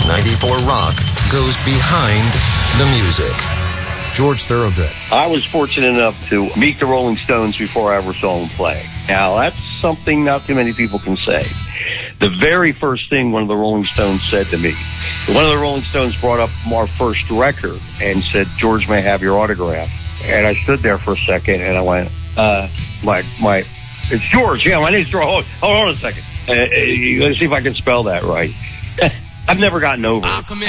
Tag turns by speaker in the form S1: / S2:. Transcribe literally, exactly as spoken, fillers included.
S1: ninety-four Rock goes behind the music. George Thorogood.
S2: I was fortunate enough to meet the Rolling Stones before I ever saw them play. Now, that's something not too many people can say. The very first thing one of the Rolling Stones said to me, one of the Rolling Stones brought up our first record and said, "George, may I have your autograph?" And I stood there for a second and I went, uh, my, my, it's George. Yeah, my name's George. Hold, hold on a second. Uh, uh, let's see if I can spell that right. I've never gotten over it.